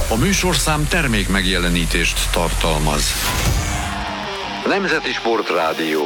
A műsorszám termék megjelenítést tartalmaz. Nemzeti Sportrádió.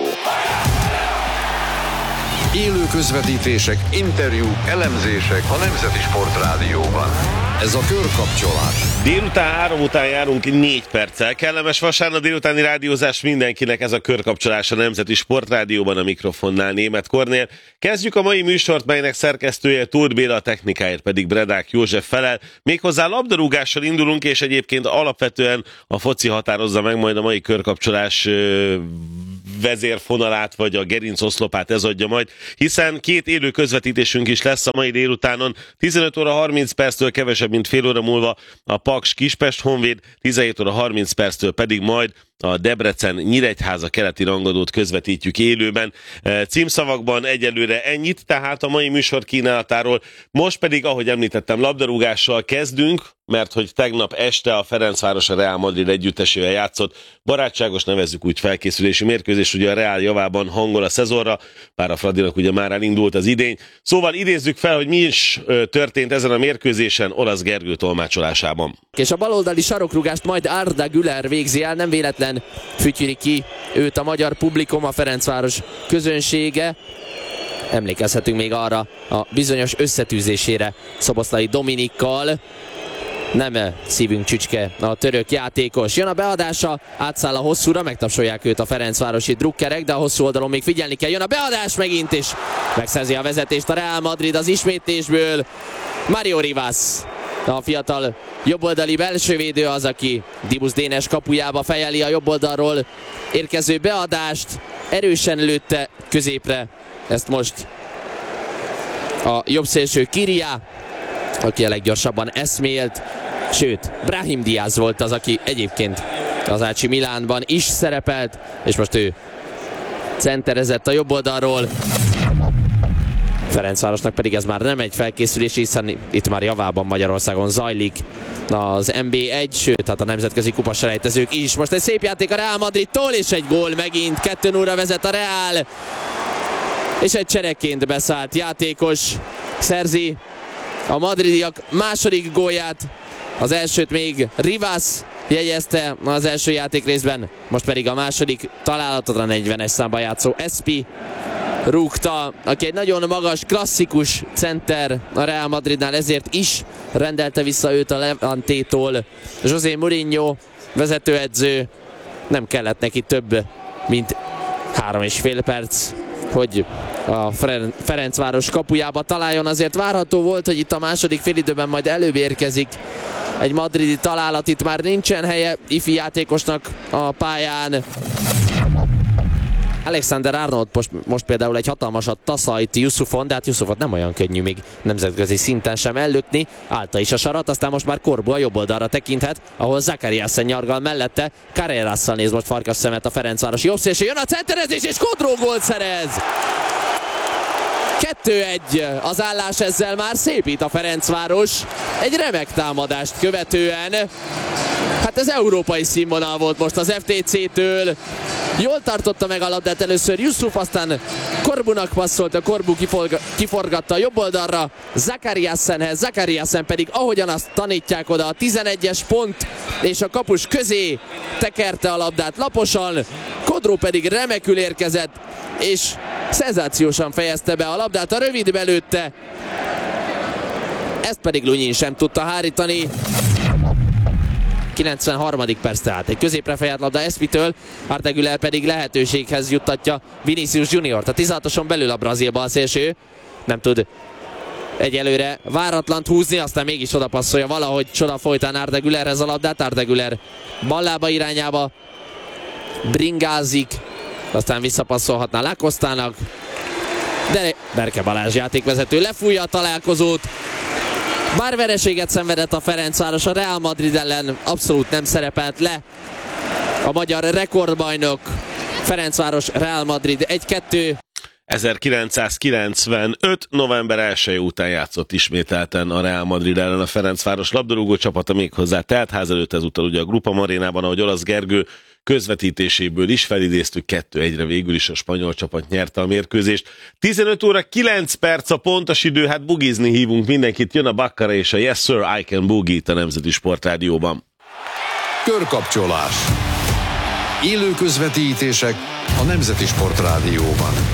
Élő közvetítések, interjúk, elemzések a Nemzeti Sportrádióban. Ez a körkapcsolás. Délután 3 után járunk 4 perccel. Kellemes vasárnap délutáni rádiózás mindenkinek, ez a körkapcsolás a Nemzeti Sportrádióban, a mikrofonnál Németh Kornél. Kezdjük a mai műsort, melynek szerkesztője Tóth Béla, a technikáért pedig Bredák József felel. Méghozzá labdarúgással indulunk, és egyébként alapvetően a foci határozza meg majd a mai körkapcsolás vezérfonalát, vagy a gerincoszlopát, ez adja majd, hiszen 2 élő közvetítésünk is lesz a mai délutánon. 15 óra 30 perctől kevesebb, mint fél óra múlva a Paks Kispest Honvéd, 17 óra 30 perctől pedig majd a Debrecen Nyíregyháza keleti rangadót közvetítjük élőben. Címszavakban egyelőre ennyit, tehát a mai műsor kínálatáról. Most pedig, ahogy említettem, labdarúgással kezdünk, mert hogy tegnap este a Ferencváros a Real Madrid együttesével játszott. Barátságos, nevezzük úgy, felkészülési mérkőzés, ugye a Real javában hangol a szezonra, bár a Fradinak ugye már elindult az idény. Szóval idézzük fel, hogy mi is történt ezen a mérkőzésen Olasz Gergő tolmácsolásában. És a baloldali sarokrugást majd Arda Güler végzi el, nem véletlen fütyüli ki őt a magyar publikum, a Ferencváros közönsége. Emlékezhetünk még arra a bizonyos összetűzésére Szoboszlai Dominikkal. Nem szívünk csücske a török játékos. Jön a beadása, átszáll a hosszúra, megtapsolják őt a ferencvárosi drukkerek, de a hosszú oldalon még figyelni kell. Jön a beadás megint, és megszerzi a vezetést a Real Madrid az ismétlésből. Mario Rivas, a fiatal jobboldali belsővédő az, aki Dibusz Dénes kapujába fejeli a jobboldalról érkező beadást. Erősen lőtte középre, ezt most a jobbszélső Kiria, aki a leggyorsabban eszmélt, sőt, Brahim Diaz volt az, aki egyébként az AC Milánban is szerepelt, és most ő centerezett a jobb oldalról. Ferencvárosnak pedig ez már nem egy felkészülés, hiszen itt már javában Magyarországon zajlik az NB1, sőt, hát a nemzetközi kupaselejtezők is. Most egy szép játék a Real Madridtól, és egy gól megint, 2-0-ra vezet a Real, és egy csereként beszállt játékos szerzi a madridiak második gólját, az elsőt még Rivas jegyezte az első játékrészben, most pedig a második találatot a 40-es számba játszó Espi rúgta, aki egy nagyon magas, klasszikus center a Real Madridnál, ezért is rendelte vissza őt a Levantétól José Mourinho vezetőedző. Nem kellett neki több, mint 3,5 perc, hogy a Ferencváros kapujába találjon. Azért várható volt, hogy itt a második félidőben majd előbb érkezik egy madridi találat. Itt már nincsen helye ifi játékosnak a pályán. Alexander Arnold most például egy hatalmasat taszajt Yusufon, de hát Yusufot nem olyan könnyű még nemzetközi szinten sem ellökni. Állta is a sarat, aztán most már Corbu a jobb oldalra tekinthet, ahol Zakariasen nyargal mellette. Carrerasszal néz most farkas szemet a Ferencváros jobbszélső, jön a centerezés, és Kodró gólt szerez! 2-1 az állás, ezzel már szépít a Ferencváros egy remek támadást követően. Hát ez európai színvonal volt most az FTC-től. Jól tartotta meg a labdát először Yusuf, aztán Corbunak passzolt, a Corbu kiforgatta a jobb oldalra Zakariasenhez, Zakariasen pedig, ahogyan azt tanítják oda, a 11-es pont és a kapus közé tekerte a labdát laposan. Kodró pedig remekül érkezett, és szenzációsan fejezte be a labdát, a rövid belőtte, ezt pedig Lunyin sem tudta hárítani. 93. perc, tehát egy középre fejelt labda Espitől, Arda Güler pedig lehetőséghez juttatja Vinicius Juniort. A 16-oson belül a brazil balszélső nem tud egyelőre váratlant húzni, aztán mégis odapasszolja valahogy csoda folytán Arda Gülerhez a labdát. Arda Güler ballába irányába bringázik, aztán visszapasszolhatná Lacosztának, de Berke Balázs játékvezető lefújja a találkozót. Bár vereséget szenvedett a Ferencváros, a Real Madrid ellen abszolút nem szerepelt le a magyar rekordbajnok. Ferencváros Real Madrid 1-2. 1995. november 1 után játszott ismételten a Real Madrid ellen a Ferencváros labdarúgó csapata, méghozzá teltház előtt, ezúttal ugye a Grupa Arénában, ahogy Olasz Gergő közvetítéséből is felidéztük, 2-1-re végül is a spanyol csapat nyerte a mérkőzést. 15 óra 9 perc a pontos idő, hát bugizni hívunk mindenkit, jön a Baccara és a Yes Sir, I Can Boogie itt a Nemzeti Sportrádióban. Körkapcsolás. Élő közvetítések a Nemzeti Sportrádióban.